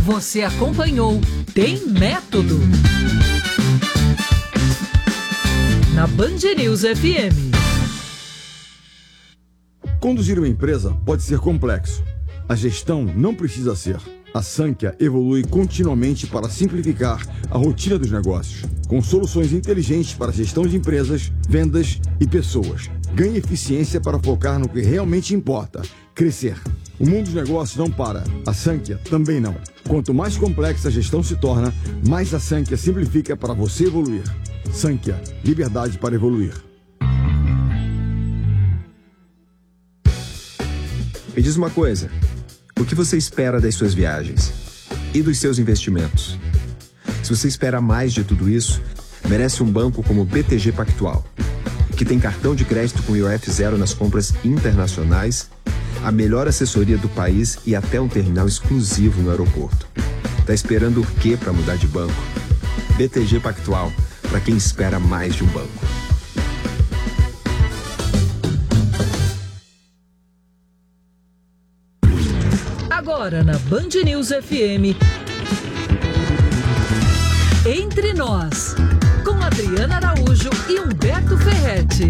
Você acompanhou Tem Método na Band News FM. Conduzir uma empresa pode ser complexo. A gestão não precisa ser. A Sankhya evolui continuamente para simplificar a rotina dos negócios, com soluções inteligentes para a gestão de empresas, vendas e pessoas. Ganhe eficiência para focar no que realmente importa: crescer. O mundo dos negócios não para. A Sankhya também não. Quanto mais complexa a gestão se torna, mais a Sankhya simplifica para você evoluir. Sankhya, liberdade para evoluir. Me diz uma coisa, o que você espera das suas viagens? E dos seus investimentos? Se você espera mais de tudo isso, merece um banco como o BTG Pactual, que tem cartão de crédito com IOF zero nas compras internacionais, a melhor assessoria do país e até um terminal exclusivo no aeroporto. Tá esperando o quê para mudar de banco? BTG Pactual, para quem espera mais de um banco. Agora na Band News FM, Entre Nós, com Adriana Araújo e Humberto Ferretti.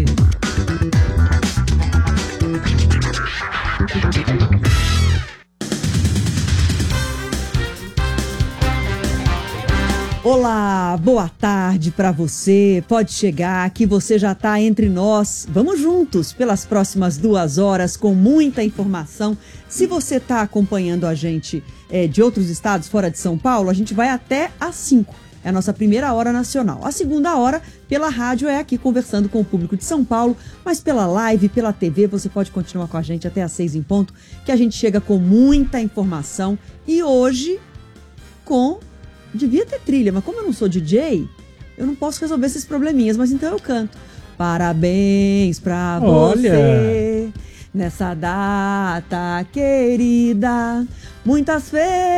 Olá, boa tarde para você. Pode chegar que você já está entre nós. Vamos juntos pelas próximas 2 horas com muita informação. Se você está acompanhando a gente de outros estados fora de São Paulo, a gente vai até às 5. É a nossa primeira hora nacional. A segunda hora, pela rádio, é aqui conversando com o público de São Paulo, mas pela live, pela TV, você pode continuar com a gente até às 6 em ponto, que a gente chega com muita informação. E hoje, devia ter trilha, mas como eu não sou DJ, eu não posso resolver esses probleminhas, mas então eu canto. Parabéns pra você nessa data querida, muitas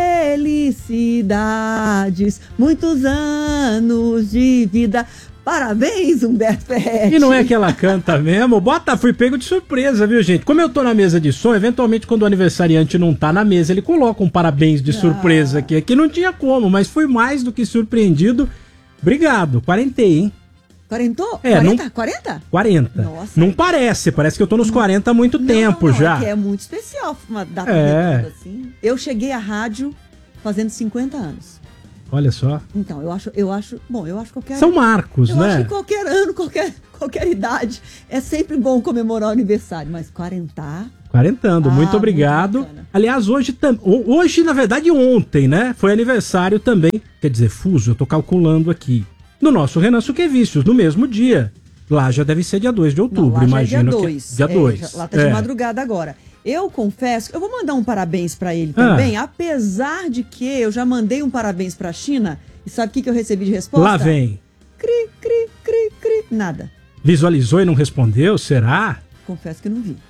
felicidades, muitos anos de vida. Parabéns, Humberto Ferretti. E não é que ela canta mesmo? Fui pego de surpresa, viu, gente? Como eu tô na mesa de som, eventualmente quando o aniversariante não tá na mesa, ele coloca um parabéns de surpresa aqui. Aqui não tinha como, mas fui mais do que surpreendido. Obrigado, 40, hein? 40? 40? 40. Nossa. Não parece que eu tô nos 40 há muito tempo já. É que é muito especial uma data redonda assim. Eu cheguei à rádio fazendo 50 anos. Olha só. Então, eu acho qualquer... São marcos, né? Eu acho que qualquer ano, qualquer idade, é sempre bom comemorar o aniversário, mas 40... 40, muito obrigado. Muito aliás, hoje, na verdade, ontem, né? Foi aniversário também, quer dizer, fuso, eu tô calculando aqui, do nosso Renan Suquevicius, no mesmo dia. Lá já deve ser dia 2 de outubro, não, lá imagino. Já é dia 2. Dia 2. Lá tá de madrugada agora. Eu confesso, eu vou mandar um parabéns pra ele também, apesar de que eu já mandei um parabéns pra China, e sabe o que eu recebi de resposta? Lá vem. Cri, cri, cri, cri, nada. Visualizou e não respondeu, será? Confesso que não vi.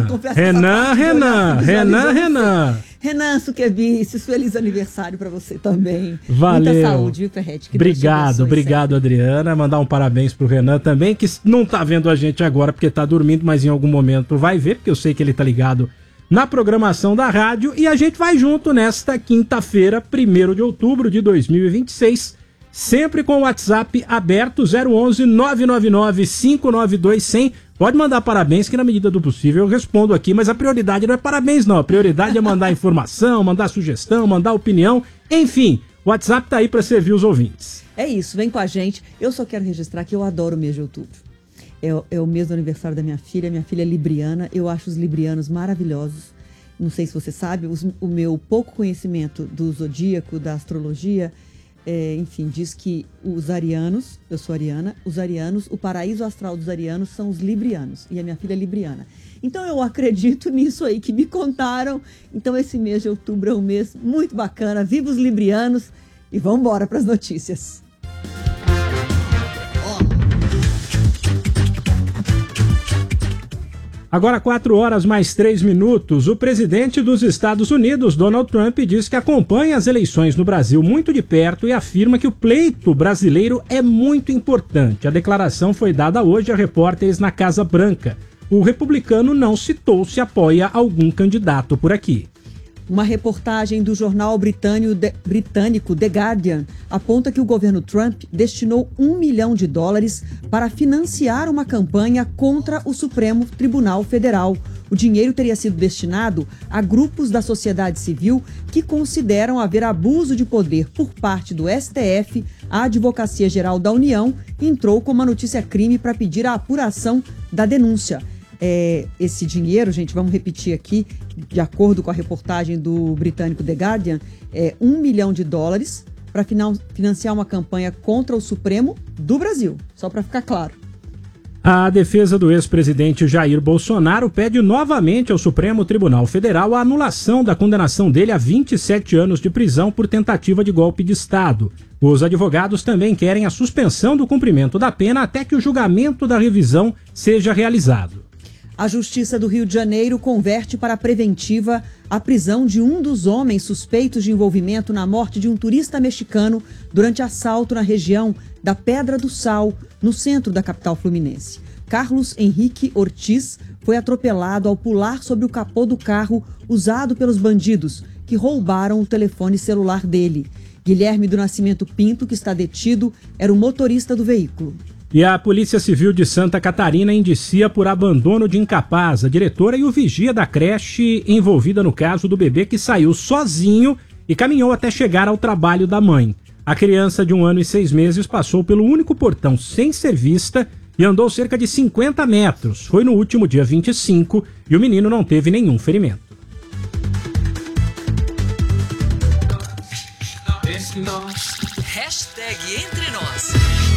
Renan Suquevicius, feliz aniversário pra você também. Valeu. Muita saúde, viu, Ferretti? Obrigado, Adriana. Mandar um parabéns pro Renan também, que não tá vendo a gente agora porque tá dormindo, mas em algum momento vai ver, porque eu sei que ele tá ligado na programação da rádio. E a gente vai junto nesta quinta-feira, 1º de outubro de 2026, sempre com o WhatsApp aberto, 011 999 592 100. Pode mandar parabéns, que na medida do possível eu respondo aqui, mas a prioridade não é parabéns, não. A prioridade é mandar informação, mandar sugestão, mandar opinião. Enfim, o WhatsApp tá aí para servir os ouvintes. É isso, vem com a gente. Eu só quero registrar que eu adoro o mês de outubro. É o mês do aniversário da minha filha é libriana. Eu acho os librianos maravilhosos. Não sei se você sabe, o meu pouco conhecimento do zodíaco, da astrologia... enfim, diz que os arianos, eu sou ariana, os arianos, o paraíso astral dos arianos são os librianos, e a minha filha é libriana. Então eu acredito nisso aí que me contaram. Então esse mês de outubro é um mês muito bacana. Viva os librianos e vamos embora para as notícias. Agora 4 horas mais 3 minutos, o presidente dos Estados Unidos, Donald Trump, diz que acompanha as eleições no Brasil muito de perto e afirma que o pleito brasileiro é muito importante. A declaração foi dada hoje a repórteres na Casa Branca. O republicano não citou se apoia algum candidato por aqui. Uma reportagem do jornal britânico The Guardian aponta que o governo Trump destinou $1 milhão para financiar uma campanha contra o Supremo Tribunal Federal. O dinheiro teria sido destinado a grupos da sociedade civil que consideram haver abuso de poder por parte do STF. A Advocacia Geral da União entrou com uma notícia-crime para pedir a apuração da denúncia. Esse dinheiro, gente, vamos repetir aqui, de acordo com a reportagem do britânico The Guardian, $1 milhão para financiar uma campanha contra o Supremo do Brasil, só para ficar claro. A defesa do ex-presidente Jair Bolsonaro pede novamente ao Supremo Tribunal Federal a anulação da condenação dele a 27 anos de prisão por tentativa de golpe de Estado. Os advogados também querem a suspensão do cumprimento da pena até que o julgamento da revisão seja realizado. A Justiça do Rio de Janeiro converte para preventiva a prisão de um dos homens suspeitos de envolvimento na morte de um turista mexicano durante assalto na região da Pedra do Sal, no centro da capital fluminense. Carlos Henrique Ortiz foi atropelado ao pular sobre o capô do carro usado pelos bandidos, que roubaram o telefone celular dele. Guilherme do Nascimento Pinto, que está detido, era o motorista do veículo. E a Polícia Civil de Santa Catarina indicia por abandono de incapaz a diretora e o vigia da creche envolvida no caso do bebê que saiu sozinho e caminhou até chegar ao trabalho da mãe. A criança de 1 ano e 6 meses passou pelo único portão sem ser vista e andou cerca de 50 metros. Foi no último dia 25 e o menino não teve nenhum ferimento. Hashtag Entre Nós.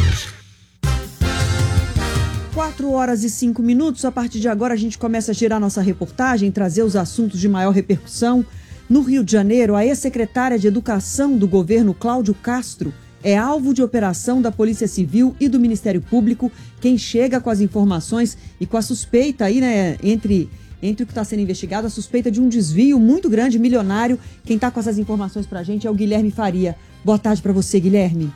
4h05. A partir de agora a gente começa a girar nossa reportagem, trazer os assuntos de maior repercussão. No Rio de Janeiro, a ex-secretária de Educação do governo, Cláudio Castro, é alvo de operação da Polícia Civil e do Ministério Público. Quem chega com as informações e com a suspeita aí, né, entre o que está sendo investigado, a suspeita de um desvio muito grande, milionário. Quem está com essas informações para a gente é o Guilherme Faria. Boa tarde para você, Guilherme.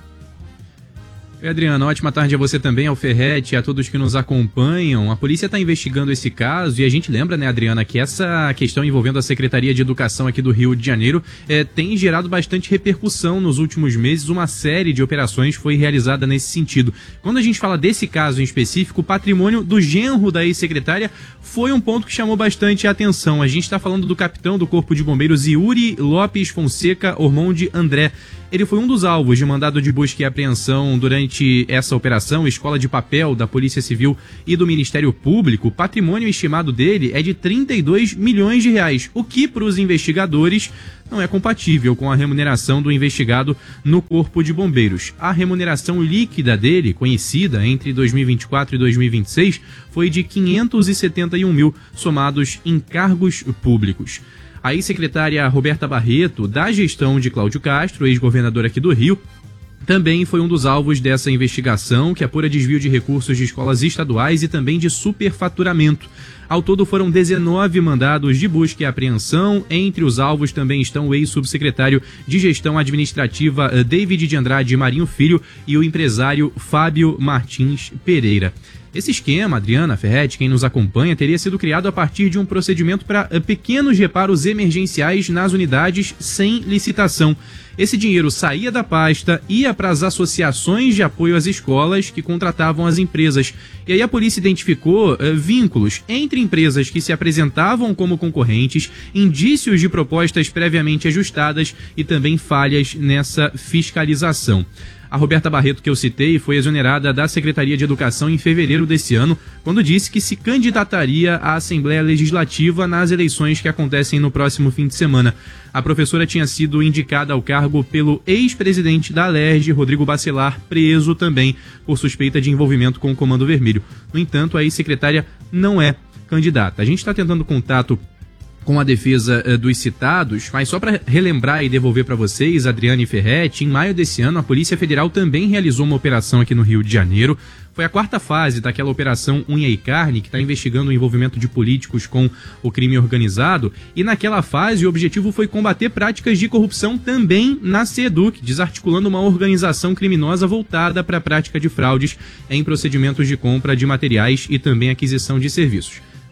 Oi, Adriana, ótima tarde a você também, ao Ferretti, a todos que nos acompanham. A polícia está investigando esse caso e a gente lembra, né, Adriana, que essa questão envolvendo a Secretaria de Educação aqui do Rio de Janeiro tem gerado bastante repercussão nos últimos meses. Uma série de operações foi realizada nesse sentido. Quando a gente fala desse caso em específico, o patrimônio do genro da ex-secretária foi um ponto que chamou bastante a atenção. A gente está falando do capitão do Corpo de Bombeiros, Yuri Lopes Fonseca Ormonde André. Ele foi um dos alvos de mandado de busca e apreensão durante essa operação. Escola de Papel da Polícia Civil e do Ministério Público. O patrimônio estimado dele é de R$32 milhões, o que para os investigadores não é compatível com a remuneração do investigado no Corpo de Bombeiros. A remuneração líquida dele, conhecida entre 2024 e 2026, foi de R$571 mil, somados em cargos públicos. A ex-secretária Roberta Barreto, da gestão de Cláudio Castro, ex-governador aqui do Rio, também foi um dos alvos dessa investigação, que apura desvio de recursos de escolas estaduais e também de superfaturamento. Ao todo foram 19 mandados de busca e apreensão. Entre os alvos também estão o ex-subsecretário de Gestão Administrativa David de Andrade Marinho Filho e o empresário Fábio Martins Pereira. Esse esquema, Adriana, Ferretti, quem nos acompanha, teria sido criado a partir de um procedimento para pequenos reparos emergenciais nas unidades sem licitação. Esse dinheiro saía da pasta, ia para as associações de apoio às escolas que contratavam as empresas. E aí a polícia identificou vínculos entre empresas que se apresentavam como concorrentes, indícios de propostas previamente ajustadas e também falhas nessa fiscalização. A Roberta Barreto, que eu citei, foi exonerada da Secretaria de Educação em fevereiro desse ano, quando disse que se candidataria à Assembleia Legislativa nas eleições que acontecem no próximo fim de semana. A professora tinha sido indicada ao cargo pelo ex-presidente da Alerj, Rodrigo Bacelar, preso também por suspeita de envolvimento com o Comando Vermelho. No entanto, a ex-secretária não é candidata. A gente está tentando contato com a defesa dos citados, mas só para relembrar e devolver para vocês, Adriana e Ferretti, em maio desse ano a Polícia Federal também realizou uma operação aqui no Rio de Janeiro. Foi a 4ª fase daquela operação Unha e Carne, que está investigando o envolvimento de políticos com o crime organizado, e naquela fase o objetivo foi combater práticas de corrupção também na SEDUC, desarticulando uma organização criminosa voltada para a prática de fraudes em procedimentos de compra de materiais e também aquisição de serviços.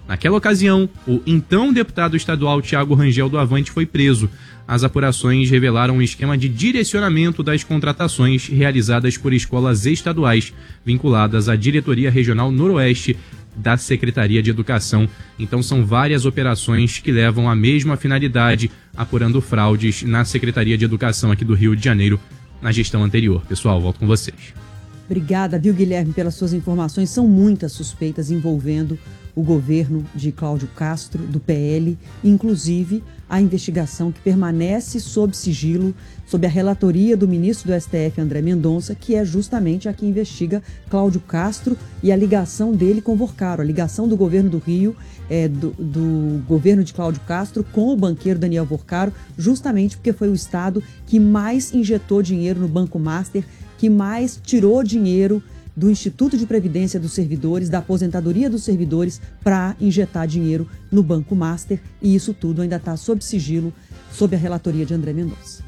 Naquela ocasião, o então deputado estadual Thiago Rangel do Avante foi preso. As apurações revelaram um esquema de direcionamento das contratações realizadas por escolas estaduais vinculadas à Diretoria Regional Noroeste da Secretaria de Educação. Então são várias operações que levam à mesma finalidade, apurando fraudes na Secretaria de Educação aqui do Rio de Janeiro na gestão anterior. Pessoal, volto com vocês. Obrigada, viu, Guilherme, pelas suas informações. São muitas suspeitas envolvendo o governo de Cláudio Castro, do PL, inclusive a investigação que permanece sob sigilo, sob a relatoria do ministro do STF, André Mendonça, que é justamente a que investiga Cláudio Castro e a ligação dele com Vorcaro, a ligação do governo do Rio, do governo de Cláudio Castro com o banqueiro Daniel Vorcaro, justamente porque foi o Estado que mais injetou dinheiro no Banco Master, que mais tirou dinheiro do Instituto de Previdência dos Servidores, da aposentadoria dos servidores, para injetar dinheiro no Banco Master, e isso tudo ainda está sob sigilo, sob a relatoria de André Mendonça.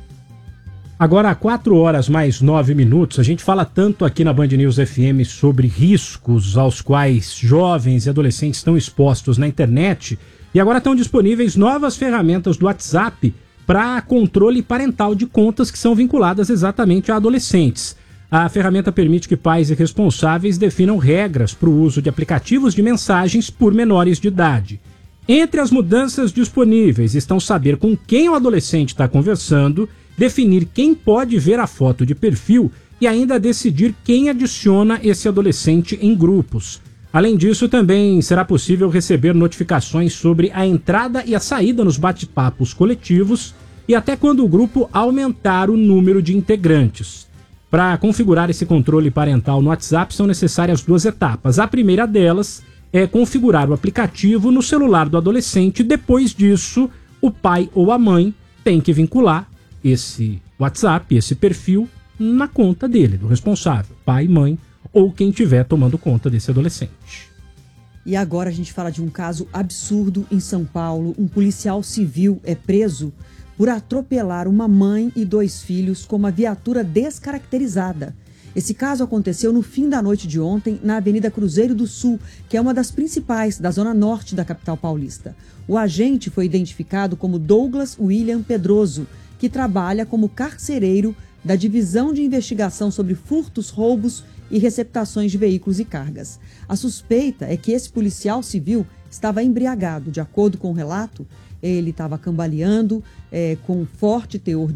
Agora, 4h mais 9, a gente fala tanto aqui na Band News FM sobre riscos aos quais jovens e adolescentes estão expostos na internet, e agora estão disponíveis novas ferramentas do WhatsApp para controle parental de contas que são vinculadas exatamente a adolescentes. A ferramenta permite que pais e responsáveis definam regras para o uso de aplicativos de mensagens por menores de idade. Entre as mudanças disponíveis estão saber com quem o adolescente está conversando, definir quem pode ver a foto de perfil e ainda decidir quem adiciona esse adolescente em grupos. Além disso, também será possível receber notificações sobre a entrada e a saída nos bate-papos coletivos e até quando o grupo aumentar o número de integrantes. Para configurar esse controle parental no WhatsApp são necessárias 2 etapas. A primeira delas é configurar o aplicativo no celular do adolescente. Depois disso, o pai ou a mãe tem que vincular esse WhatsApp, esse perfil, na conta dele, do responsável, pai, mãe ou quem estiver tomando conta desse adolescente. E agora a gente fala de um caso absurdo em São Paulo. Um policial civil é preso por atropelar uma mãe e 2 filhos com uma viatura descaracterizada. Esse caso aconteceu no fim da noite de ontem, na Avenida Cruzeiro do Sul, que é uma das principais da zona norte da capital paulista. O agente foi identificado como Douglas William Pedroso, que trabalha como carcereiro da Divisão de Investigação sobre Furtos, Roubos e Receptações de Veículos e Cargas. A suspeita é que esse policial civil estava embriagado. De acordo com o relato, ele estava cambaleando, com forte teor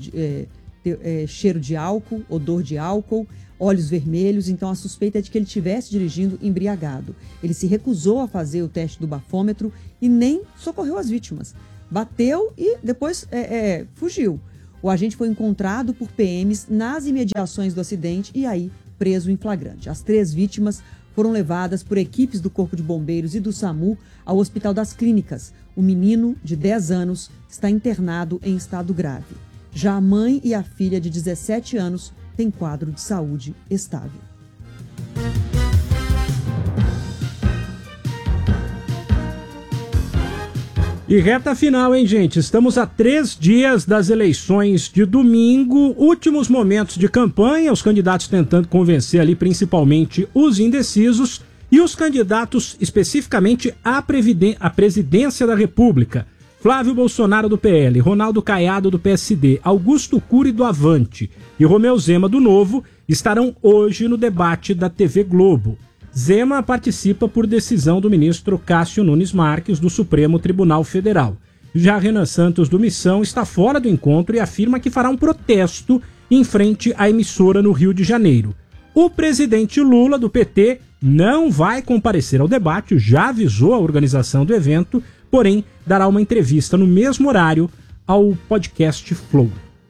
cheiro de álcool, odor de álcool, olhos vermelhos. Então a suspeita é de que ele estivesse dirigindo embriagado. Ele se recusou a fazer o teste do bafômetro e nem socorreu as vítimas. Bateu e depois fugiu. O agente foi encontrado por PMs nas imediações do acidente e aí preso em flagrante. As 3 vítimas foram levadas por equipes do Corpo de Bombeiros e do SAMU ao Hospital das Clínicas. O menino, de 10 anos, está internado em estado grave. Já a mãe e a filha, de 17 anos, têm quadro de saúde estável. E reta final, hein, gente? Estamos a 3 dias das eleições de domingo, últimos momentos de campanha, os candidatos tentando convencer ali principalmente os indecisos e os candidatos especificamente à presidência da República. Flávio Bolsonaro do PL, Ronaldo Caiado do PSD, Augusto Cury do Avante e Romeu Zema do Novo estarão hoje no debate da TV Globo. Zema participa por decisão do ministro Cássio Nunes Marques, do Supremo Tribunal Federal. Já Renan Santos, do Missão, está fora do encontro e afirma que fará um protesto em frente à emissora no Rio de Janeiro. O presidente Lula, do PT, não vai comparecer ao debate, já avisou a organização do evento, porém dará uma entrevista no mesmo horário ao podcast Flow.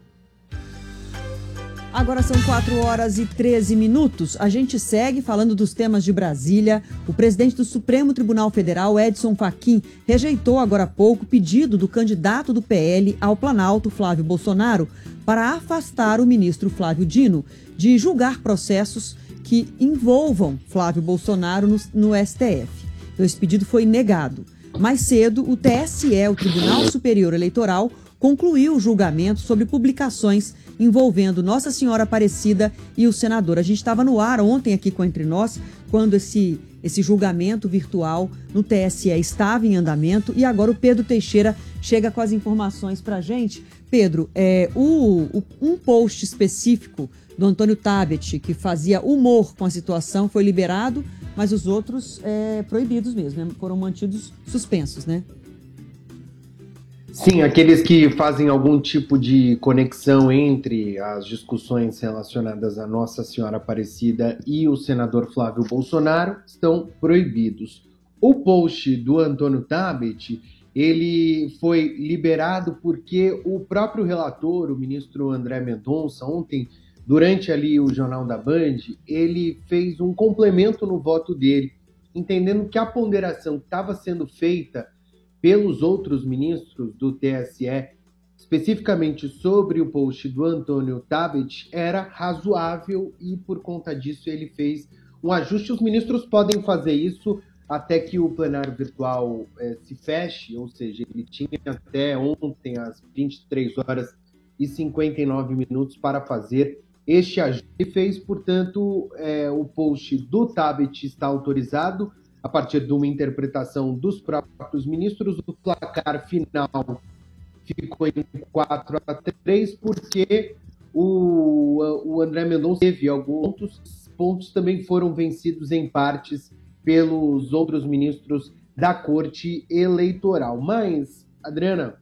Agora são 4h13. A gente segue falando dos temas de Brasília. O presidente do Supremo Tribunal Federal, Edson Fachin, rejeitou agora há pouco o pedido do candidato do PL ao Planalto, Flávio Bolsonaro, para afastar o ministro Flávio Dino de julgar processos que envolvam Flávio Bolsonaro no STF. Então, esse pedido foi negado. Mais cedo, o TSE, o Tribunal Superior Eleitoral, concluiu o julgamento sobre publicações envolvendo Nossa Senhora Aparecida e o senador. A gente estava no ar ontem aqui com Entre Nós, quando esse esse julgamento virtual no TSE estava em andamento e agora o Pedro Teixeira chega com as informações para a gente. Pedro, um post específico do Antônio Tabet, que fazia humor com a situação, foi liberado, mas os outros proibidos mesmo, né? Foram mantidos suspensos, né? Sim, aqueles que fazem algum tipo de conexão entre as discussões relacionadas a Nossa Senhora Aparecida e o senador Flávio Bolsonaro estão proibidos. O post do Antônio Tabet, ele foi liberado porque o próprio relator, o ministro André Mendonça, ontem, durante ali o Jornal da Band, ele fez um complemento no voto dele, entendendo que a ponderação que estava sendo feita pelos outros ministros do TSE, especificamente sobre o post do Antônio Tabet, era razoável e, por conta disso, ele fez um ajuste. Os ministros podem fazer isso até que o plenário virtual se feche, ou seja, ele tinha até ontem, às 23 horas e 59 minutos, para fazer este ajuste. Ele fez, portanto, o post do Tabet está autorizado, a partir de uma interpretação dos próprios ministros. O placar final ficou em 4-3, porque o André Mendonça teve alguns pontos, também foram vencidos em partes pelos outros ministros da Corte Eleitoral. Mas, Adriana,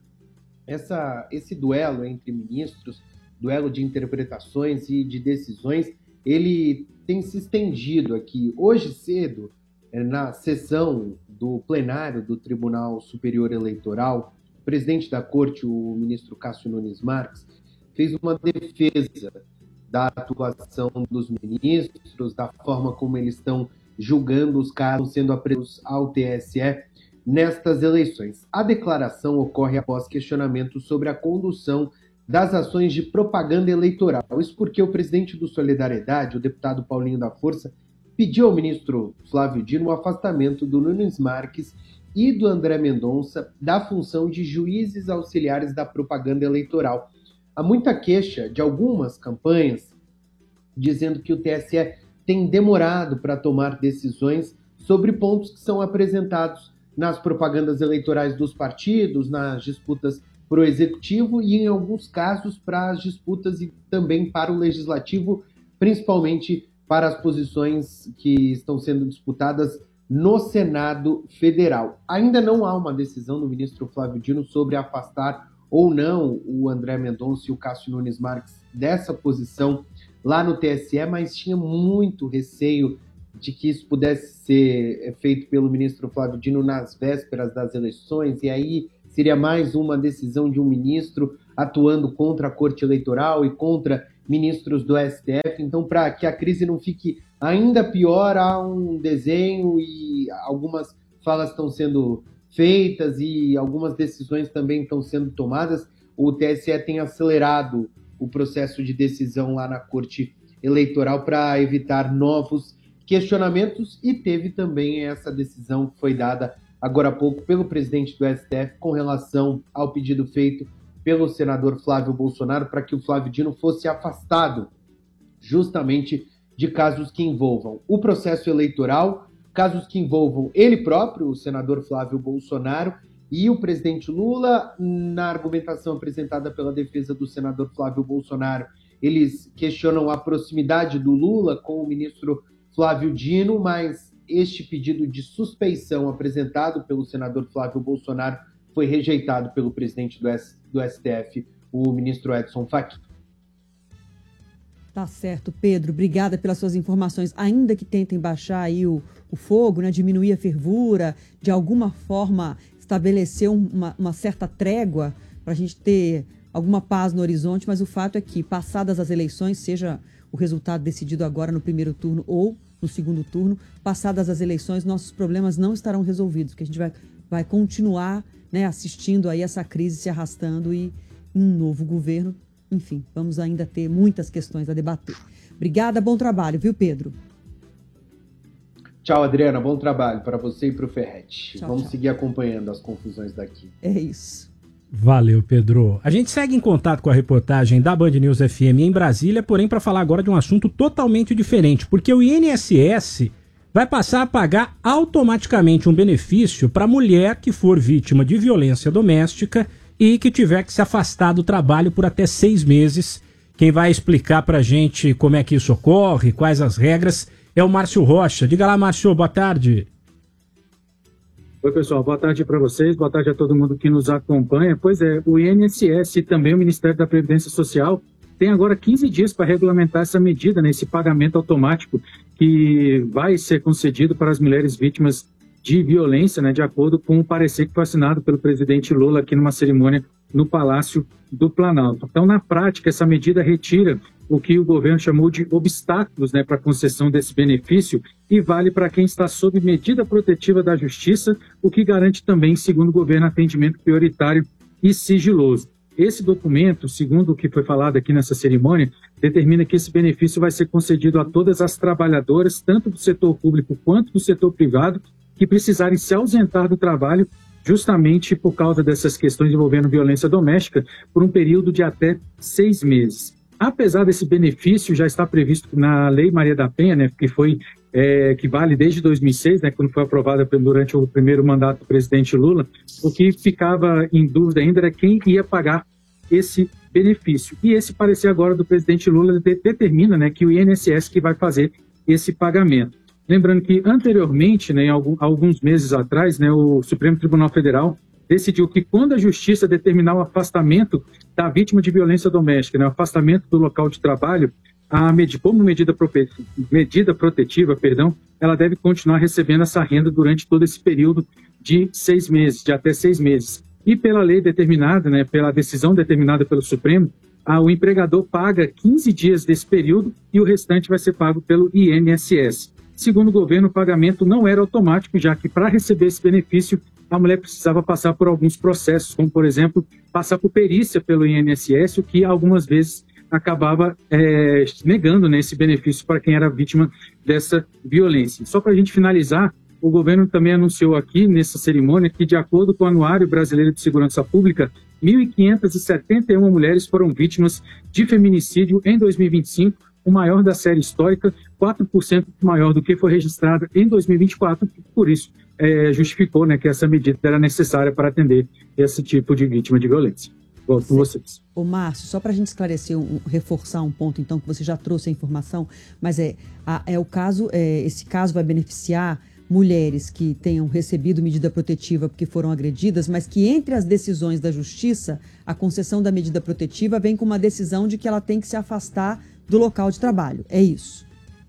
esse duelo entre ministros, duelo de interpretações e de decisões, ele tem se estendido aqui. Hoje cedo, na sessão do plenário do Tribunal Superior Eleitoral, o presidente da Corte, o ministro Cássio Nunes Marques, fez uma defesa da atuação dos ministros, da forma como eles estão julgando os casos sendo apresentados ao TSE nestas eleições. A declaração ocorre após questionamento sobre a condução das ações de propaganda eleitoral. Isso porque o presidente do Solidariedade, o deputado Paulinho da Força, pediu ao ministro Flávio Dino o afastamento do Nunes Marques e do André Mendonça da função de juízes auxiliares da propaganda eleitoral. Há muita queixa de algumas campanhas dizendo que o TSE tem demorado para tomar decisões sobre pontos que são apresentados nas propagandas eleitorais dos partidos, nas disputas para o Executivo e, em alguns casos, para as disputas e também para o Legislativo, principalmente para as posições que estão sendo disputadas no Senado Federal. Ainda não há uma decisão do ministro Flávio Dino sobre afastar ou não o André Mendonça e o Cássio Nunes Marques dessa posição lá no TSE, mas tinha muito receio de que isso pudesse ser feito pelo ministro Flávio Dino nas vésperas das eleições, e aí seria mais uma decisão de um ministro atuando contra a Corte Eleitoral e contra ministros do STF. Então, para que a crise não fique ainda pior, há um desenho e algumas falas estão sendo feitas e algumas decisões também estão sendo tomadas. O TSE tem acelerado o processo de decisão lá na Corte Eleitoral para evitar novos questionamentos, e teve também essa decisão que foi dada agora há pouco pelo presidente do STF com relação ao pedido feito pelo senador Flávio Bolsonaro para que o Flávio Dino fosse afastado justamente de casos que envolvam o processo eleitoral, casos que envolvam ele próprio, o senador Flávio Bolsonaro, e o presidente Lula. Na argumentação apresentada pela defesa do senador Flávio Bolsonaro, eles questionam a proximidade do Lula com o ministro Flávio Dino, mas este pedido de suspeição apresentado pelo senador Flávio Bolsonaro foi rejeitado pelo presidente do STF, o ministro Edson Fachin. Tá certo, Pedro. Obrigada pelas suas informações. Ainda que tentem baixar aí o fogo, né, diminuir a fervura, de alguma forma estabelecer uma certa trégua para a gente ter alguma paz no horizonte, mas o fato é que, passadas as eleições, seja o resultado decidido agora no primeiro turno ou no segundo turno, passadas as eleições, nossos problemas não estarão resolvidos, porque a gente vai continuar, né, assistindo aí essa crise se arrastando e um novo governo. Enfim, vamos ainda ter muitas questões a debater. Obrigada, bom trabalho, viu, Pedro? Tchau, Adriana, bom trabalho para você e para o Ferretti. Tchau, vamos tchau. seguir acompanhando as confusões daqui. É isso. Valeu, Pedro. A gente segue em contato com a reportagem da Band News FM em Brasília, porém para falar agora de um assunto totalmente diferente, porque o INSS vai passar a pagar automaticamente um benefício para a mulher que for vítima de violência doméstica e que tiver que se afastar do trabalho por até 6 meses. Quem vai explicar para a gente como é que isso ocorre, quais as regras, é o Márcio Rocha. Diga lá, Márcio, boa tarde. Oi, pessoal, boa tarde para vocês, boa tarde a todo mundo que nos acompanha. Pois é, o INSS e também o Ministério da Previdência Social tem agora 15 dias para regulamentar essa medida, né, esse pagamento automático que vai ser concedido para as mulheres vítimas de violência, né, de acordo com o parecer que foi assinado pelo presidente Lula aqui numa cerimônia no Palácio do Planalto. Então, na prática, essa medida retira o que o governo chamou de obstáculos, né, para a concessão desse benefício e vale para quem está sob medida protetiva da Justiça, o que garante também, segundo o governo, atendimento prioritário e sigiloso. Esse documento, segundo o que foi falado aqui nessa cerimônia, determina que esse benefício vai ser concedido a todas as trabalhadoras, tanto do setor público quanto do setor privado, que precisarem se ausentar do trabalho justamente por causa dessas questões envolvendo violência doméstica por um período de até 6 meses. Apesar desse benefício já estar previsto na Lei Maria da Penha, né, que vale desde 2006, né, quando foi aprovada durante o primeiro mandato do presidente Lula, o que ficava em dúvida ainda era quem ia pagar esse benefício. E esse parecer agora do presidente Lula determina, né, que o INSS que vai fazer esse pagamento. Lembrando que anteriormente, né, alguns meses atrás, né, o Supremo Tribunal Federal decidiu que quando a Justiça determinar o afastamento da vítima de violência doméstica, né, o afastamento do local de trabalho, como medida protetiva, ela deve continuar recebendo essa renda durante todo esse período de 6 meses, de até 6 meses. E pela lei determinada, né, pela decisão determinada pelo Supremo, o empregador paga 15 dias desse período e o restante vai ser pago pelo INSS. Segundo o governo, o pagamento não era automático, já que para receber esse benefício, a mulher precisava passar por alguns processos, como, por exemplo, passar por perícia pelo INSS, o que algumas vezes acabava negando, né, esse benefício para quem era vítima dessa violência. Só para a gente finalizar, o governo também anunciou aqui nessa cerimônia que, de acordo com o Anuário Brasileiro de Segurança Pública, 1.571 mulheres foram vítimas de feminicídio em 2025, o maior da série histórica, 4% maior do que foi registrado em 2024, por isso justificou, né, que essa medida era necessária para atender esse tipo de vítima de violência. Volto com vocês. Ô Márcio, só para a gente esclarecer, reforçar um ponto, então, que você já trouxe a informação, mas esse caso vai beneficiar mulheres que tenham recebido medida protetiva porque foram agredidas, mas que entre as decisões da Justiça, a concessão da medida protetiva vem com uma decisão de que ela tem que se afastar do local de trabalho. É isso?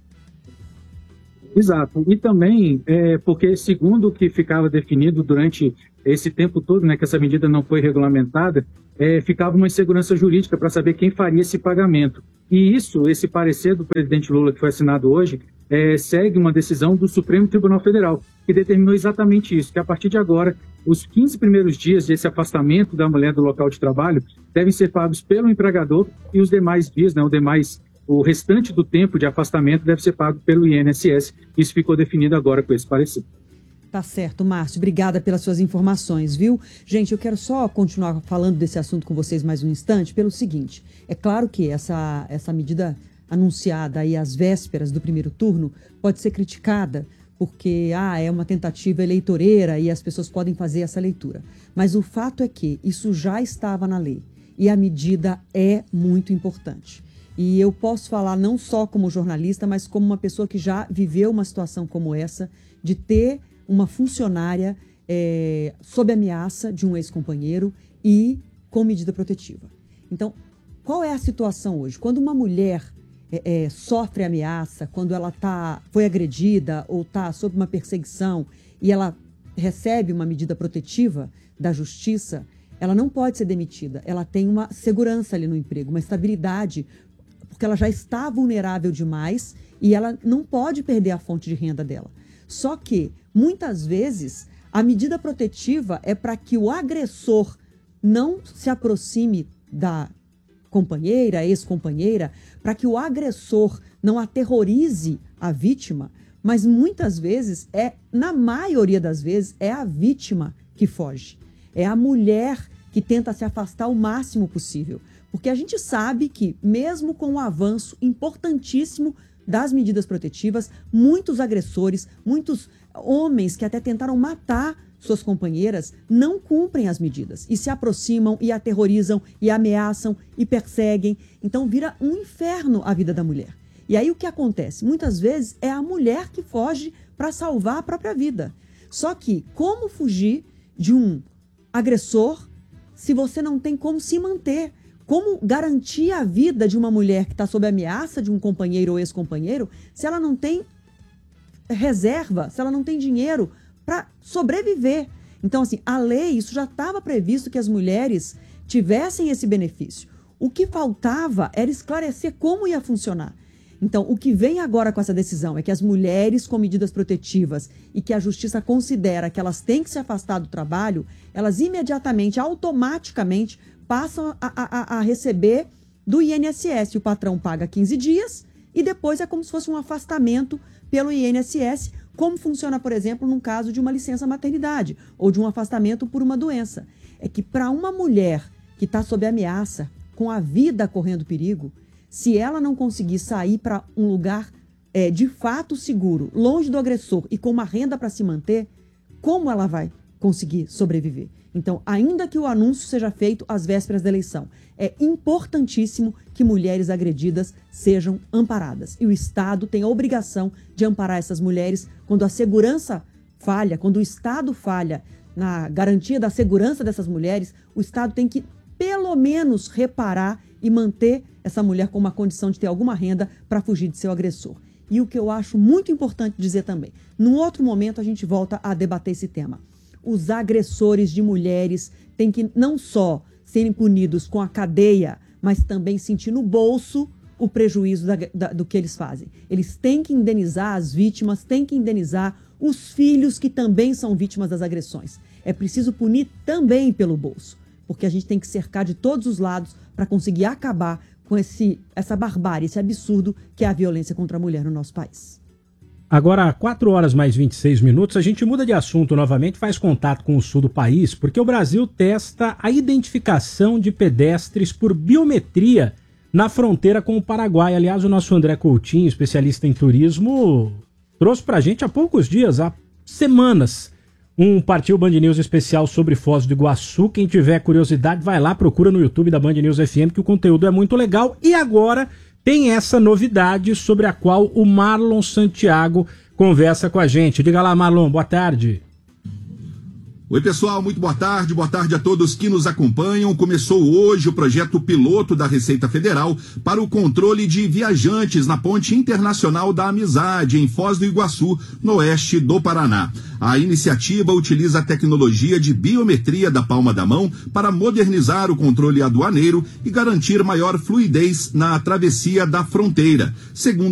Exato. E também, porque segundo o que ficava definido durante esse tempo todo, né, que essa medida não foi regulamentada, ficava uma insegurança jurídica para saber quem faria esse pagamento. E esse parecer do presidente Lula que foi assinado hoje, segue uma decisão do Supremo Tribunal Federal, que determinou exatamente isso, que a partir de agora, os 15 primeiros dias desse afastamento da mulher do local de trabalho devem ser pagos pelo empregador e os demais dias, né, o restante do tempo de afastamento deve ser pago pelo INSS. Isso ficou definido agora com esse parecer. Tá certo, Márcio. Obrigada pelas suas informações, viu? Gente, eu quero só continuar falando desse assunto com vocês mais um instante pelo seguinte. É claro que essa medida anunciada aí às vésperas do primeiro turno pode ser criticada porque é uma tentativa eleitoreira e as pessoas podem fazer essa leitura. Mas o fato é que isso já estava na lei e a medida é muito importante. E eu posso falar não só como jornalista, mas como uma pessoa que já viveu uma situação como essa, de ter uma funcionária sob ameaça de um ex-companheiro e com medida protetiva. Então, qual é a situação hoje? Quando uma mulher sofre ameaça, quando ela foi agredida ou está sob uma perseguição e ela recebe uma medida protetiva da justiça, ela não pode ser demitida. Ela tem uma segurança ali no emprego, uma estabilidade, porque ela já está vulnerável demais e ela não pode perder a fonte de renda dela. Só que, muitas vezes, a medida protetiva é para que o agressor não se aproxime da companheira, ex-companheira, para que o agressor não aterrorize a vítima, mas muitas vezes, na maioria das vezes, é a vítima que foge. É a mulher que tenta se afastar o máximo possível. Porque a gente sabe que, mesmo com o avanço importantíssimo das medidas protetivas, muitos agressores, muitos homens que até tentaram matar suas companheiras não cumprem as medidas e se aproximam e aterrorizam e ameaçam e perseguem. Então vira um inferno a vida da mulher. E aí o que acontece? Muitas vezes é a mulher que foge para salvar a própria vida. Só que como fugir de um agressor se você não tem como se manter? Como garantir a vida de uma mulher que está sob ameaça de um companheiro ou ex-companheiro se ela não tem reserva, se ela não tem dinheiro para sobreviver? Então, assim, a lei, isso já estava previsto que as mulheres tivessem esse benefício. O que faltava era esclarecer como ia funcionar. Então, o que vem agora com essa decisão é que as mulheres com medidas protetivas e que a justiça considera que elas têm que se afastar do trabalho, elas imediatamente, automaticamente, passam a receber do INSS. O patrão paga 15 dias e depois é como se fosse um afastamento pelo INSS, como funciona, por exemplo, num caso de uma licença maternidade ou de um afastamento por uma doença. É que para uma mulher que está sob ameaça, com a vida correndo perigo, se ela não conseguir sair para um lugar de fato seguro, longe do agressor e com uma renda para se manter, como ela vai conseguir sobreviver? Então, ainda que o anúncio seja feito às vésperas da eleição, é importantíssimo que mulheres agredidas sejam amparadas. E o Estado tem a obrigação de amparar essas mulheres quando a segurança falha, quando o Estado falha na garantia da segurança dessas mulheres, o Estado tem que, pelo menos, reparar e manter essa mulher com uma condição de ter alguma renda para fugir de seu agressor. E o que eu acho muito importante dizer também, num outro momento a gente volta a debater esse tema. Os agressores de mulheres têm que não só serem punidos com a cadeia, mas também sentir no bolso o prejuízo do que eles fazem. Eles têm que indenizar as vítimas, têm que indenizar os filhos que também são vítimas das agressões. É preciso punir também pelo bolso, porque a gente tem que cercar de todos os lados para conseguir acabar com essa barbárie, esse absurdo que é a violência contra a mulher no nosso país. Agora, 4 horas mais 26 minutos, a gente muda de assunto novamente, faz contato com o sul do país, porque o Brasil testa a identificação de pedestres por biometria na fronteira com o Paraguai. Aliás, o nosso André Coutinho, especialista em turismo, trouxe pra gente há poucos dias, há semanas, um Partiu Band News especial sobre Foz do Iguaçu. Quem tiver curiosidade, vai lá, procura no YouTube da Band News FM, que o conteúdo é muito legal. E agora tem essa novidade sobre a qual o Marlon Santiago conversa com a gente. Diga lá, Marlon, boa tarde. Oi, pessoal, muito boa tarde a todos que nos acompanham. Começou hoje o projeto piloto da Receita Federal para o controle de viajantes na Ponte Internacional da Amizade, em Foz do Iguaçu, no oeste do Paraná. A iniciativa utiliza a tecnologia de biometria da palma da mão para modernizar o controle aduaneiro e garantir maior fluidez na travessia da fronteira. Segundo